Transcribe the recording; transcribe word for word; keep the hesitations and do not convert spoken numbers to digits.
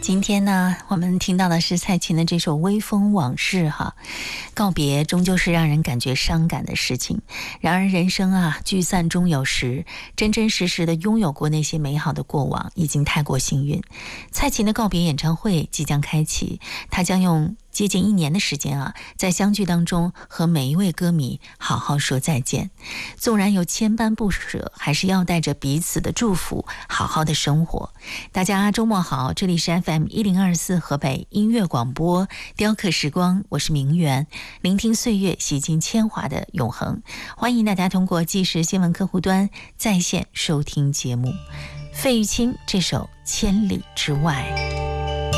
今天呢，我们听到的是蔡琴的这首《微风往事》哈。告别终究是让人感觉伤感的事情，然而人生啊，聚散终有时，真真实实的拥有过那些美好的过往，已经太过幸运。蔡琴的告别演唱会即将开启，她将用接近一年的时间啊，在相聚当中和每一位歌迷好好说再见。纵然有千般不舍，还是要带着彼此的祝福，好好的生活。大家周末好，这里是 F M 一零二四河北音乐广播，雕刻时光，我是明媛，聆听岁月洗尽铅华的永恒。欢迎大家通过即时新闻客户端在线收听节目。费玉清这首《千里之外》。